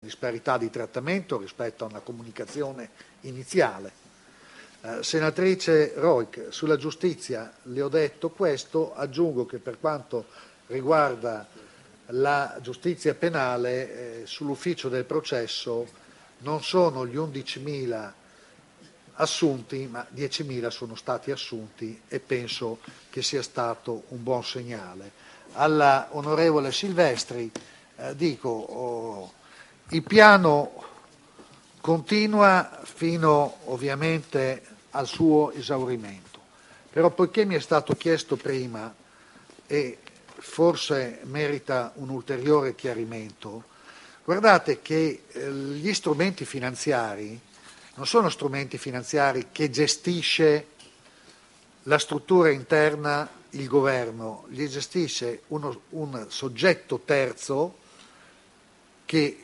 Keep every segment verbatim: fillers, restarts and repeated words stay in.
disparità di trattamento rispetto a una comunicazione iniziale. Eh, senatrice Roig, sulla giustizia le ho detto questo, aggiungo che per quanto riguarda la giustizia penale, eh, sull'ufficio del processo non sono gli undicimila assunti, ma diecimila sono stati assunti e penso che sia stato un buon segnale. Alla onorevole Silvestri eh, dico, oh, il piano continua fino ovviamente al suo esaurimento, però poiché mi è stato chiesto prima e forse merita un ulteriore chiarimento, guardate che eh, gli strumenti finanziari non sono strumenti finanziari che gestisce la struttura interna, il governo, li gestisce uno, un soggetto terzo che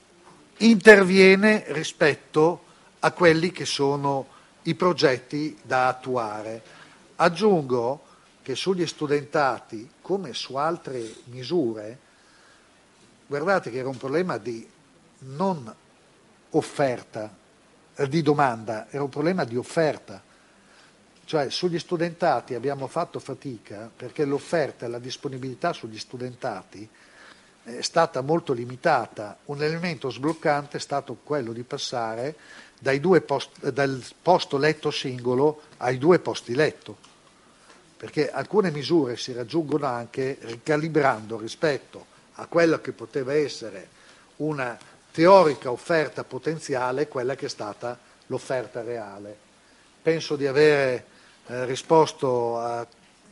interviene rispetto a quelli che sono i progetti da attuare. Aggiungo che sugli studentati, come su altre misure, guardate che era un problema di non offerta, eh, di domanda, era un problema di offerta. Cioè sugli studentati abbiamo fatto fatica perché l'offerta e la disponibilità sugli studentati è stata molto limitata. Un elemento sbloccante è stato quello di passare dai due post, dal posto letto singolo ai due posti letto, perché alcune misure si raggiungono anche ricalibrando rispetto a quella che poteva essere una teorica offerta potenziale, quella che è stata l'offerta reale. Penso di avere eh, risposto a,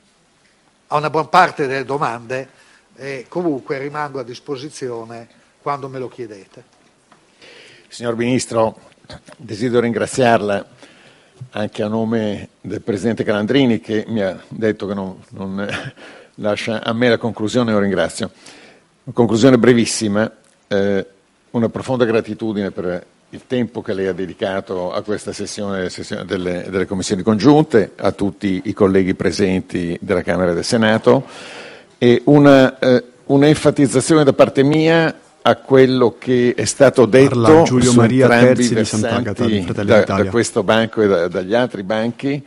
a una buona parte delle domande e comunque rimango a disposizione quando me lo chiedete. Signor Ministro, desidero ringraziarla anche a nome del Presidente Calandrini che mi ha detto che non, non lascia a me la conclusione, lo ringrazio. Una conclusione brevissima, eh, una profonda gratitudine per il tempo che lei ha dedicato a questa sessione, sessione delle, delle commissioni congiunte, a tutti i colleghi presenti della Camera e del Senato e una, eh, un'enfatizzazione da parte mia a quello che è stato detto Giulio su Maria entrambi Terzi i di Sant'Agata di versanti Fratelli da, d'Italia. da questo banco e da, dagli altri banchi,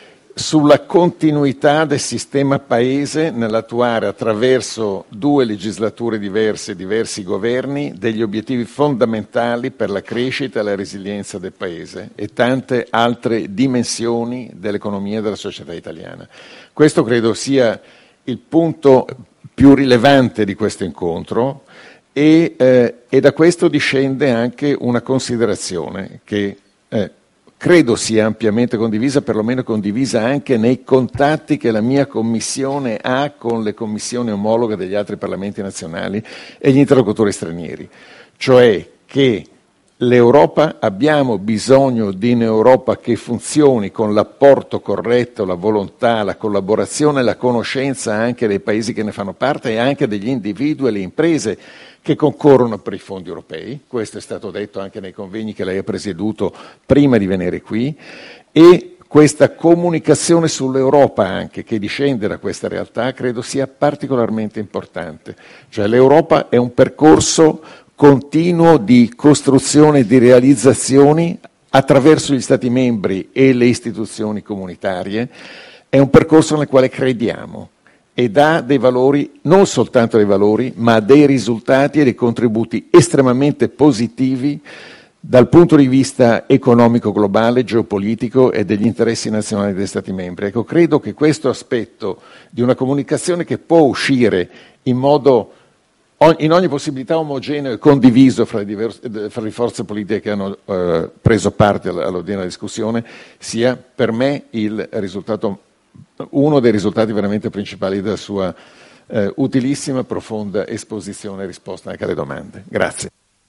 sulla continuità del sistema Paese nell'attuare attraverso due legislature diverse, diversi governi, degli obiettivi fondamentali per la crescita e la resilienza del Paese e tante altre dimensioni dell'economia e della società italiana. Questo credo sia il punto più rilevante di questo incontro e, eh, e da questo discende anche una considerazione che eh, credo sia ampiamente condivisa, perlomeno condivisa anche nei contatti che la mia Commissione ha con le commissioni omologhe degli altri Parlamenti nazionali e gli interlocutori stranieri, cioè che l'Europa, abbiamo bisogno di un'Europa che funzioni con l'apporto corretto, la volontà, la collaborazione, la conoscenza anche dei paesi che ne fanno parte e anche degli individui e le imprese che concorrono per i fondi europei. Questo è stato detto anche nei convegni che lei ha presieduto prima di venire qui, e questa comunicazione sull'Europa anche che discende da questa realtà credo sia particolarmente importante. Cioè l'Europa è un percorso continuo di costruzione e di realizzazioni attraverso gli Stati membri e le istituzioni comunitarie, è un percorso nel quale crediamo e dà dei valori, non soltanto dei valori, ma dei risultati e dei contributi estremamente positivi dal punto di vista economico globale, geopolitico e degli interessi nazionali degli Stati membri. Ecco, credo che questo aspetto di una comunicazione che può uscire in modo in ogni possibilità omogeneo e condiviso fra le, diverse, fra le forze politiche che hanno eh, preso parte all'odierna discussione sia per me il risultato, uno dei risultati veramente principali della sua eh, utilissima, profonda esposizione e risposta anche alle domande. Grazie.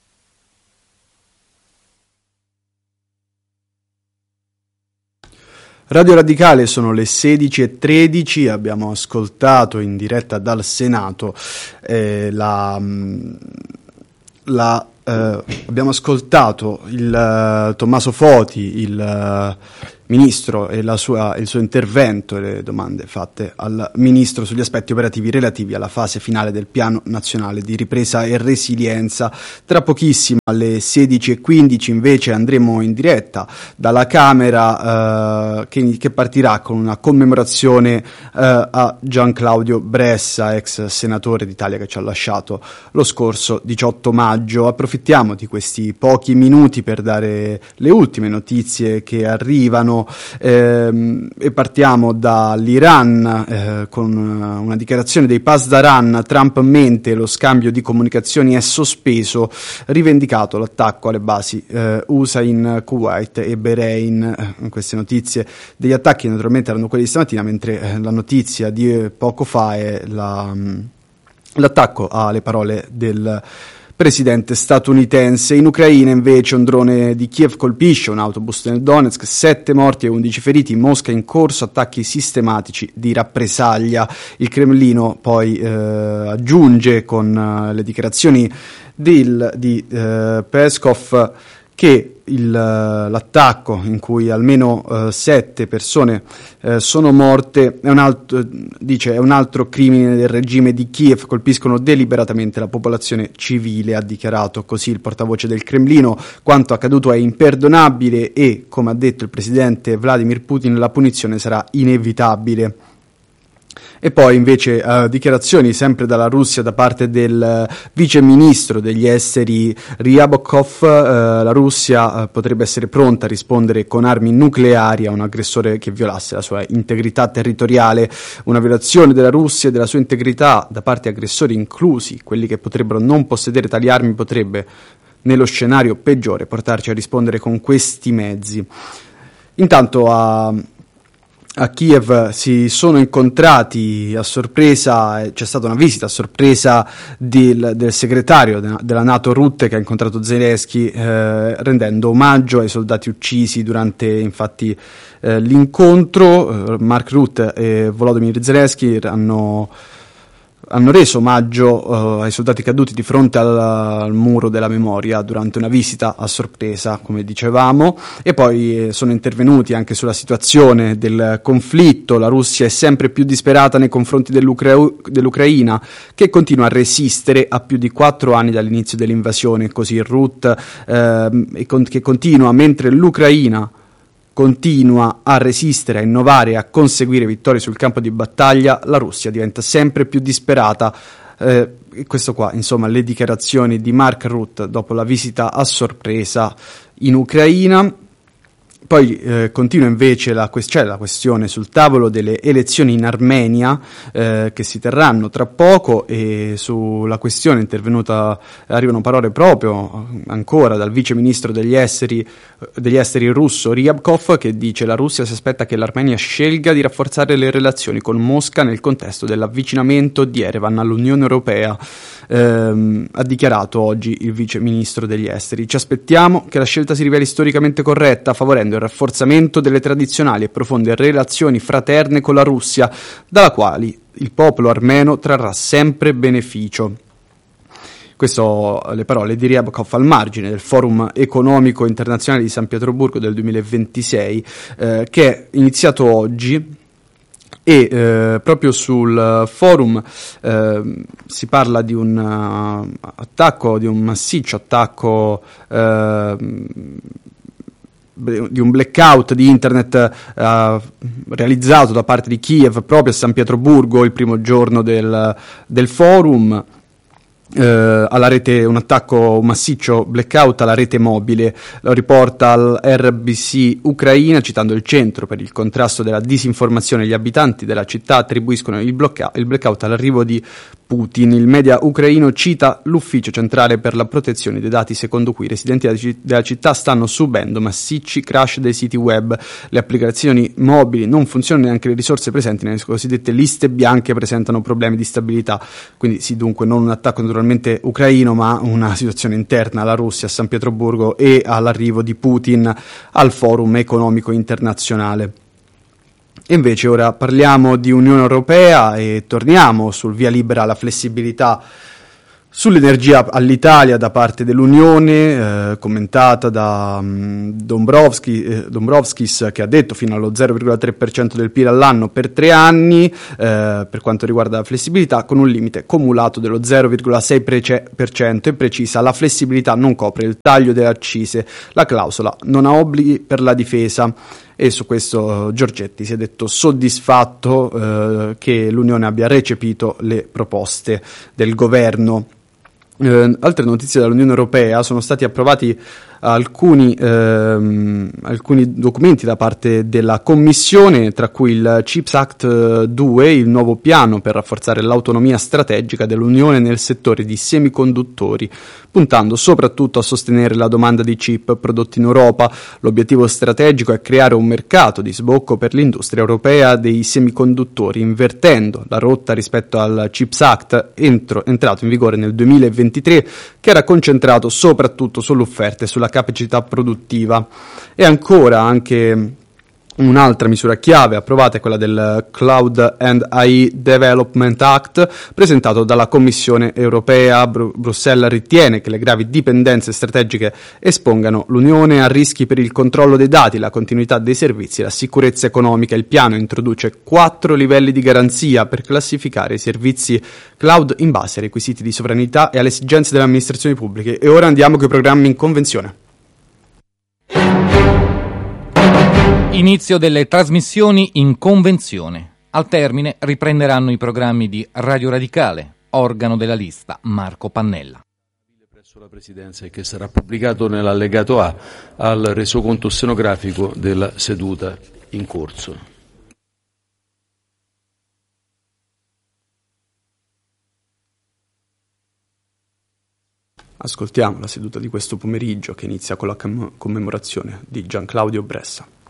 Radio Radicale, sono le sedici e tredici, abbiamo ascoltato in diretta dal Senato eh, la, la eh, abbiamo ascoltato il uh, Tommaso Foti, il uh, ministro e la sua, il suo intervento e le domande fatte al ministro sugli aspetti operativi relativi alla fase finale del piano nazionale di ripresa e resilienza. Tra pochissimo alle sedici e quindici invece andremo in diretta dalla Camera eh, che, che partirà con una commemorazione eh, a Gian Claudio Bressa, ex senatore d'Italia che ci ha lasciato lo scorso diciotto maggio. Approfittiamo di questi pochi minuti per dare le ultime notizie che arrivano ehm, e partiamo dall'Iran eh, con una dichiarazione dei Pasdaran. Trump mente, lo scambio di comunicazioni è sospeso, rivendicato l'attacco alle basi eh, U S A in Kuwait e Bahrain. Eh, queste notizie degli attacchi naturalmente erano quelli di stamattina, mentre eh, la notizia di eh, poco fa è la, mh, l'attacco alle parole del presidente statunitense. In Ucraina invece un drone di Kiev colpisce un autobus nel Donetsk, sette morti e undici feriti. In Mosca in corso attacchi sistematici di rappresaglia. Il Cremlino poi eh, aggiunge con uh, le dichiarazioni del, di uh, Peskov che il, l'attacco in cui almeno uh, sette persone uh, sono morte è un, altro, dice, è un altro crimine del regime di Kiev, colpiscono deliberatamente la popolazione civile, ha dichiarato così il portavoce del Cremlino. Quanto accaduto è imperdonabile e, come ha detto il presidente Vladimir Putin, la punizione sarà inevitabile. E poi invece uh, dichiarazioni sempre dalla Russia da parte del uh, vice ministro degli esteri Ryabkov. Uh, la Russia uh, potrebbe essere pronta a rispondere con armi nucleari a un aggressore che violasse la sua integrità territoriale. Una violazione della Russia e della sua integrità da parte di aggressori, inclusi quelli che potrebbero non possedere tali armi, potrebbe, nello scenario peggiore, portarci a rispondere con questi mezzi. Intanto a A Kiev si sono incontrati a sorpresa, c'è stata una visita a sorpresa del, del segretario de, della NATO Rutte, che ha incontrato Zelensky eh, rendendo omaggio ai soldati uccisi durante infatti eh, l'incontro. Mark Rutte e Volodymyr Zelensky hanno hanno reso omaggio uh, ai soldati caduti di fronte al, al muro della memoria durante una visita a sorpresa, come dicevamo, e poi eh, sono intervenuti anche sulla situazione del conflitto. La Russia è sempre più disperata nei confronti dell'Ucra- dell'Ucraina, che continua a resistere a più di quattro anni dall'inizio dell'invasione, così Rutte, eh, e con- che continua mentre l'Ucraina continua a resistere, a innovare e a conseguire vittorie sul campo di battaglia, la Russia diventa sempre più disperata. Eh, questo qua, insomma, le dichiarazioni di Mark Rutte dopo la visita a sorpresa in Ucraina. Poi eh, continua invece la, que- c'è la questione sul tavolo delle elezioni in Armenia eh, che si terranno tra poco, e sulla questione è intervenuta, arrivano parole proprio ancora dal vice ministro degli esteri, degli esteri russo Ryabkov, che dice: la Russia si aspetta che l'Armenia scelga di rafforzare le relazioni con Mosca nel contesto dell'avvicinamento di Yerevan all'Unione Europea. Ehm, ha dichiarato oggi il vice ministro degli esteri: ci aspettiamo che la scelta si riveli storicamente corretta, favorendo il rafforzamento delle tradizionali e profonde relazioni fraterne con la Russia, dalla quale il popolo armeno trarrà sempre beneficio. Questo le parole di Ryabkov al margine del Forum Economico Internazionale di San Pietroburgo del duemilaventisei, eh, che è iniziato oggi. E eh, proprio sul forum eh, si parla di un uh, attacco, di un massiccio attacco, uh, di un blackout di internet uh, realizzato da parte di Kiev proprio a San Pietroburgo il primo giorno del, del forum. Uh, alla rete, un attacco, un massiccio blackout alla rete mobile, lo riporta l'R B C Ucraina, citando il Centro per il contrasto della disinformazione. Gli abitanti della città attribuiscono il, blocca- il blackout all'arrivo di Putin. Il media ucraino cita l'Ufficio Centrale per la Protezione dei Dati, secondo cui i residenti della città stanno subendo massicci crash dei siti web, le applicazioni mobili non funzionano, neanche le risorse presenti nelle cosiddette liste bianche presentano problemi di stabilità. Quindi sì, dunque non un attacco naturalmente ucraino, ma una situazione interna alla Russia, a San Pietroburgo, e all'arrivo di Putin al Forum Economico Internazionale. E invece ora parliamo di Unione Europea e torniamo sul via libera alla flessibilità Sull'energia all'Italia da parte dell'Unione, eh, commentata da um, Dombrovski, eh, Dombrovskis, che ha detto fino allo zero virgola tre per cento del P I L all'anno per tre anni, eh, per quanto riguarda la flessibilità, con un limite cumulato dello zero virgola sei per cento, e precisa: la flessibilità non copre il taglio delle accise, la clausola non ha obblighi per la difesa. E su questo uh, Giorgetti si è detto soddisfatto uh, che l'Unione abbia recepito le proposte del governo. Uh, altre notizie dall'Unione Europea: sono stati approvati alcuni, ehm, alcuni documenti da parte della Commissione, tra cui il CHIPS Act due, il nuovo piano per rafforzare l'autonomia strategica dell'Unione nel settore di semiconduttori, puntando soprattutto a sostenere la domanda di chip prodotti in Europa. L'obiettivo strategico è creare un mercato di sbocco per l'industria europea dei semiconduttori, invertendo la rotta rispetto al CHIPS Act entro, entrato in vigore nel duemilaventitré, che era concentrato soprattutto sull'offerta e sulla capacità produttiva. E ancora anche un'altra misura chiave approvata è quella del Cloud and A I Development Act, presentato dalla Commissione europea. Bru- Bruxelles ritiene che le gravi dipendenze strategiche espongano l'Unione a rischi per il controllo dei dati, la continuità dei servizi e la sicurezza economica. Il piano introduce quattro livelli di garanzia per classificare i servizi cloud in base ai requisiti di sovranità e alle esigenze delle amministrazioni pubbliche. E ora andiamo con i programmi in convenzione. Inizio delle trasmissioni in convenzione. Al termine riprenderanno i programmi di Radio Radicale, organo della lista Marco Pannella. Presso la Presidenza, e che sarà pubblicato nell'allegato A al resoconto stenografico della seduta in corso. Ascoltiamo la seduta di questo pomeriggio, che inizia con la comm- commemorazione di Gian Claudio Bressa.